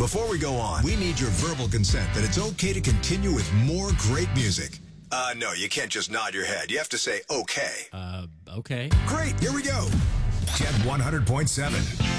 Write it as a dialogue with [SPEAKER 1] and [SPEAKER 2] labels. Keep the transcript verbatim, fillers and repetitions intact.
[SPEAKER 1] Before we go on, we need your verbal consent that it's okay to continue with more great music. Uh, no, you can't just nod your head. You have to say, okay.
[SPEAKER 2] Uh, okay.
[SPEAKER 1] Great, here we go. Jet one hundred point seven.